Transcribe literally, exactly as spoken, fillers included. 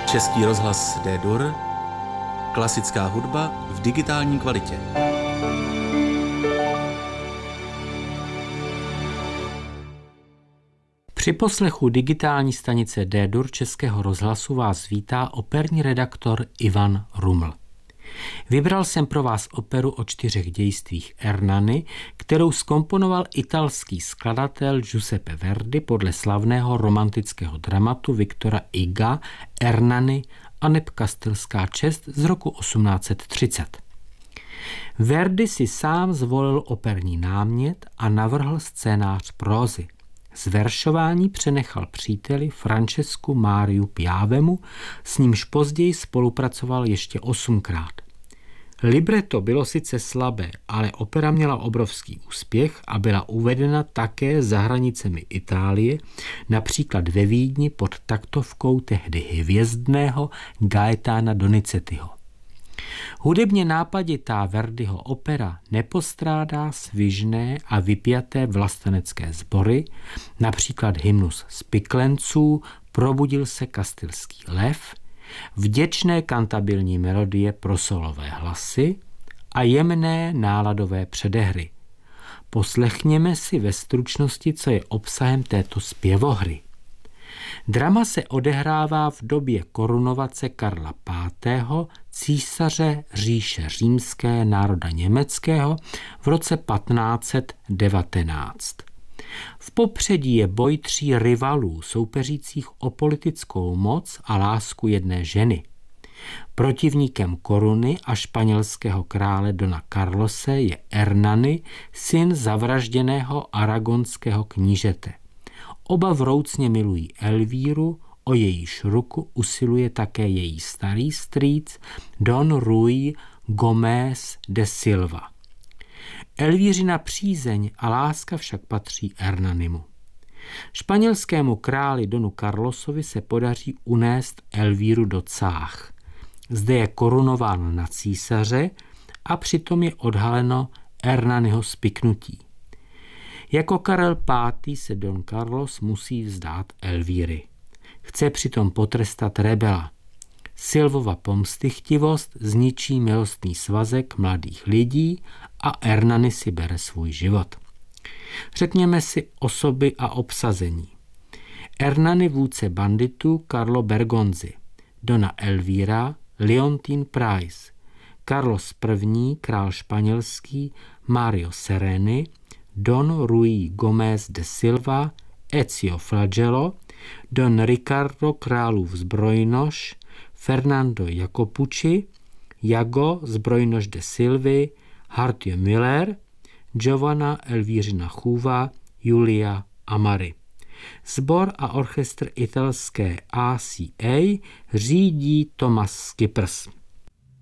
Český rozhlas D-Dur, klasická hudba v digitální kvalitě. Při poslechu digitální stanice D-Dur Českého rozhlasu vás vítá operní redaktor Ivan Ruml. Vybral jsem pro vás operu o čtyřech dějstvích Ernani, kterou zkomponoval italský skladatel Giuseppe Verdi podle slavného romantického dramatu Viktora Huga Ernani aneb Kastelská čest z roku osmnáct set třicet. Verdi si sám zvolil operní námět a navrhl scénář prózy. Zveršování přenechal příteli Francesku Máriu Piavemu, s nímž později spolupracoval ještě osmkrát. Libreto bylo sice slabé, ale opera měla obrovský úspěch a byla uvedena také za hranicemi Itálie, například ve Vídni pod taktovkou tehdy hvězdného Gaetana Donizettiho. Hudebně nápaditá Verdiho opera nepostrádá svižné a vypjaté vlastenecké sbory, například hymnus Spiklenců, Probudil se kastilský lev, vděčné kantabilní melodie pro solové hlasy a jemné náladové předehry. Poslechněme si ve stručnosti, co je obsahem této zpěvohry. Drama se odehrává v době korunovace Karla pátého., císaře říše římské národa německého v roce patnáct set devatenáct. V popředí je boj tří rivalů soupeřících o politickou moc a lásku jedné ženy. Protivníkem koruny a španělského krále Dona Carlose je Ernani, syn zavražděného aragonského knížete. Oba vroucně milují Elvíru, o jejíž ruku usiluje také její starý strýc Don Ruy Gómez de Silva. Elvířina přízeň a láska však patří Ernanimu. Španělskému králi Donu Carlosovi se podaří unést Elvíru do Cách. Zde je korunován na císaře a přitom je odhaleno Ernaniho spiknutí. Jako Karel pátý. se Don Carlos musí vzdát Elvíry. Chce přitom potrestat rebela. Silvova pomstychtivost zničí milostný svazek mladých lidí a Ernani si bere svůj život. Řekněme si osoby a obsazení. Ernani vůdce banditů Carlo Bergonzi, Dona Elvíra Leontín Price, Carlos první. král španělský Mario Sereni, Don Ruy Gómez de Silva, Ezio Flagello, Don Ricardo králův zbrojnoš, Fernando Jacopucci, Jago zbrojnoš de Silvy, Hartje Müller, Giovanna Elvířina chůva, Julia Amari. Sbor a orchestr italské A C A řídí Thomas Skippers.